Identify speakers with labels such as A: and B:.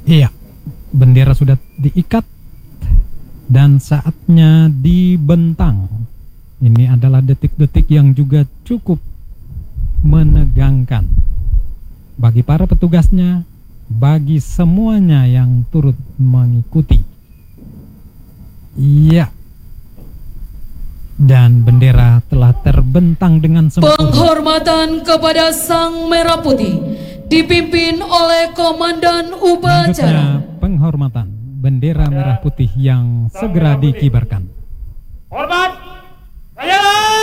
A: Iya, bendera sudah diikat dan saatnya dibentang. Ini adalah detik-detik yang juga cukup menegangkan bagi para petugasnya, bagi semuanya yang turut mengikuti. Iya. Dan bendera telah terbentang dengan sempurna.
B: Penghormatan kepada Sang Merah Putih dipimpin oleh Komandan Upacara.
A: Selanjutnya penghormatan bendera merah putih yang segera dikibarkan.
C: Hormat, rakyat!